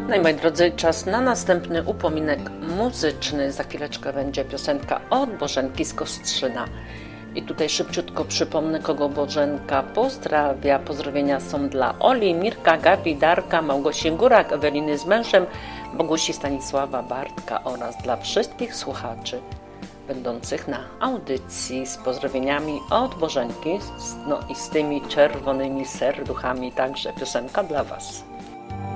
No i moi drodzy, czas na następny upominek muzyczny. Za chwileczkę będzie piosenka od Bożenki z Kostrzyna. I tutaj szybciutko przypomnę, kogo Bożenka pozdrawia. Pozdrowienia są dla Oli, Mirka, Gabi, Darka, Małgosi Górak, Eweliny z mężem, Bogusi, Stanisława, Bartka oraz dla wszystkich słuchaczy będących na audycji z pozdrowieniami od Bożenki. No i z tymi czerwonymi serduchami także piosenka dla Was.